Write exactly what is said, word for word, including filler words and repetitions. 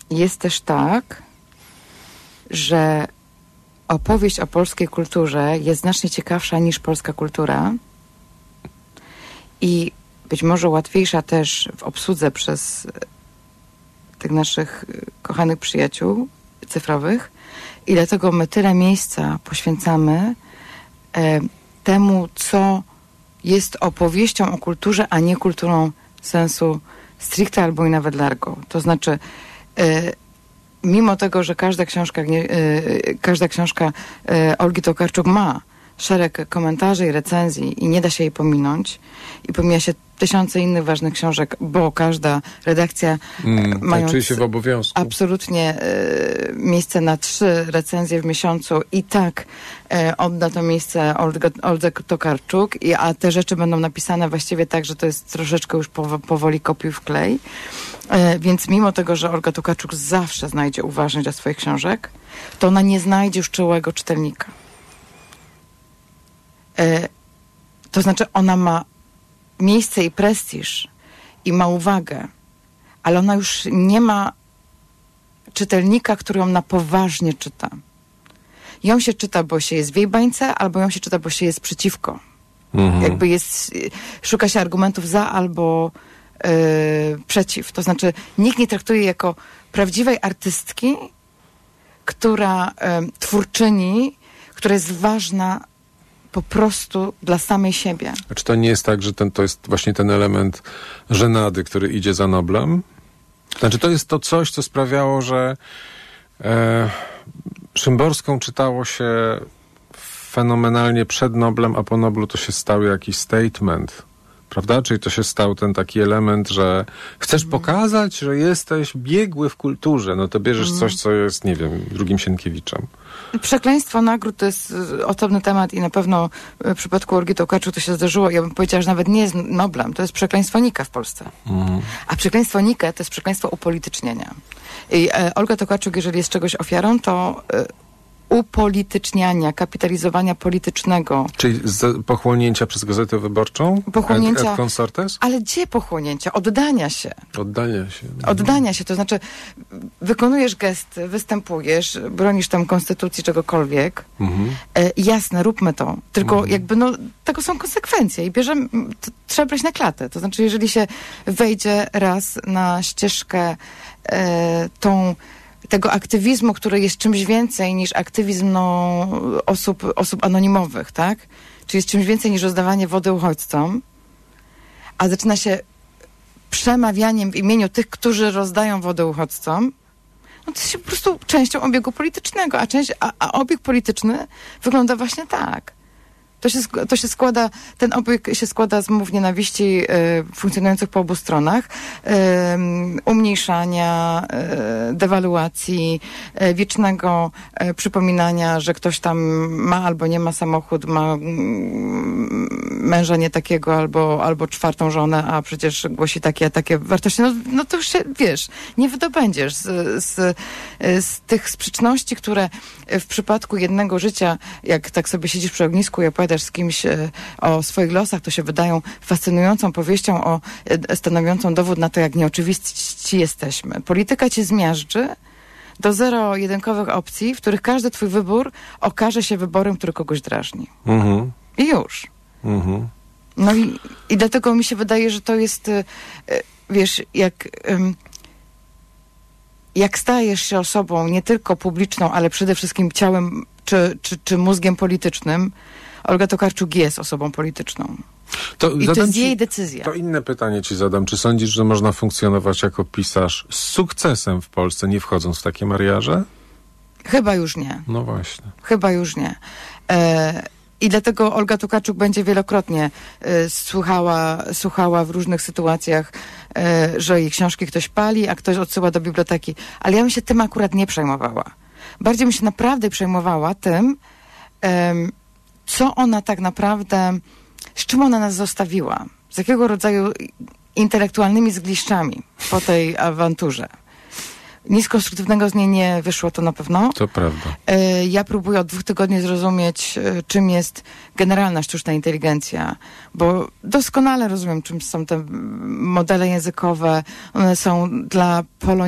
jest też tak, że opowieść o polskiej kulturze jest znacznie ciekawsza niż polska kultura i być może łatwiejsza też w obsłudze przez tych naszych kochanych przyjaciół cyfrowych i dlatego my tyle miejsca poświęcamy e, temu, co jest opowieścią o kulturze, a nie kulturą sensu stricte albo i nawet largo. To znaczy e, mimo tego, że każda książka, nie, e, każda książka e, Olgi Tokarczuk ma szereg komentarzy i recenzji i nie da się jej pominąć i pomija się tysiące innych ważnych książek, bo każda redakcja mm, mając czuje się w obowiązku. absolutnie e, miejsce na trzy recenzje w miesiącu i tak e, odda to miejsce Oldze, Oldze Tokarczuk, i, a te rzeczy będą napisane właściwie tak, że to jest troszeczkę już pow- powoli kopiuj w klej. E, więc mimo tego, że Olga Tokarczuk zawsze znajdzie uważność dla swoich książek, to ona nie znajdzie już czułego czytelnika. E, to znaczy ona ma miejsce i prestiż i ma uwagę, ale ona już nie ma czytelnika, który ją na poważnie czyta. Ją się czyta, bo się jest w jej bańce, albo ją się czyta, bo się jest przeciwko. Mhm. Jakby jest, szuka się argumentów za albo yy, przeciw. To znaczy nikt nie traktuje jako prawdziwej artystki, która yy, twórczyni, która jest ważna po prostu dla samej siebie. A czy to nie jest tak, że ten, to jest właśnie ten element żenady, który idzie za Noblem? Znaczy to jest to coś, co sprawiało, że e, Szymborską czytało się fenomenalnie przed Noblem, a po Noblu to się stał jakiś statement. Prawda? Czyli to się stał ten taki element, że chcesz mm. pokazać, że jesteś biegły w kulturze, no to bierzesz mm. coś, co jest, nie wiem, drugim Sienkiewiczem. Przekleństwo nagród to jest osobny temat i na pewno w przypadku Olgi Tokarczuk to się zdarzyło. Ja bym powiedziała, że nawet nie jest Noblem, to jest przekleństwo Nika w Polsce. Mm. A przekleństwo Nika to jest przekleństwo upolitycznienia. I e, Olga Tokarczuk, jeżeli jest czegoś ofiarą, to e, upolityczniania, kapitalizowania politycznego. Czyli z pochłonięcia przez Gazetę Wyborczą? Pochłonięcia. Et, et consortes? Ale gdzie pochłonięcia? Oddania się. Oddania się. Oddania się, to znaczy wykonujesz gesty, występujesz, bronisz tam konstytucji, czegokolwiek. Mhm. E, jasne, róbmy to. Tylko mhm. jakby no, tego są konsekwencje i bierzemy, to trzeba brać na klatę. To znaczy, jeżeli się wejdzie raz na ścieżkę e, tą tego aktywizmu, który jest czymś więcej niż aktywizm no, osób, osób anonimowych, tak? Czyli jest czymś więcej niż rozdawanie wody uchodźcom, a zaczyna się przemawianiem w imieniu tych, którzy rozdają wodę uchodźcom, no to jest się po prostu częścią obiegu politycznego, a, część, a, a obieg polityczny wygląda właśnie tak. To się, to się składa, ten obieg się składa z mów nienawiści y, funkcjonujących po obu stronach, y, umniejszania, y, dewaluacji, y, wiecznego y, przypominania, że ktoś tam ma albo nie ma samochód, ma y, męża nie takiego, albo, albo czwartą żonę, a przecież głosi takie, a takie wartości. No, no to już się, wiesz, nie wydobędziesz z, z, z tych sprzeczności, które w przypadku jednego życia, jak tak sobie siedzisz przy ognisku i opowiadasz z kimś e, o swoich losach, to się wydają fascynującą powieścią o, e, stanowiącą dowód na to, jak nieoczywiści jesteśmy. Polityka cię zmiażdży do zero-jedynkowych opcji, w których każdy twój wybór okaże się wyborem, który kogoś drażni. Mhm. I już. Mhm. No i, i dlatego mi się wydaje, że to jest, e, wiesz, jak... Um, jak stajesz się osobą nie tylko publiczną, ale przede wszystkim ciałem czy, czy, czy mózgiem politycznym, Olga Tokarczuk jest osobą polityczną. To I to jest ci, jej decyzja. To inne pytanie ci zadam. Czy sądzisz, że można funkcjonować jako pisarz z sukcesem w Polsce, nie wchodząc w takie mariaże? Chyba już nie. No właśnie. Chyba już nie. E, I dlatego Olga Tokarczuk będzie wielokrotnie e, słuchała, słuchała w różnych sytuacjach, e, że jej książki ktoś pali, a ktoś odsyła do biblioteki. Ale ja bym się tym akurat nie przejmowała. Bardziej bym się naprawdę przejmowała tym, e, co ona tak naprawdę, z czym ona nas zostawiła. Z jakiego rodzaju intelektualnymi zgliszczami po tej awanturze. Nic konstruktywnego z niej nie wyszło, to na pewno. To prawda. Ja próbuję od dwóch tygodni zrozumieć, czym jest generalna sztuczna inteligencja, bo doskonale rozumiem, czym są te modele językowe. One są dla Polonii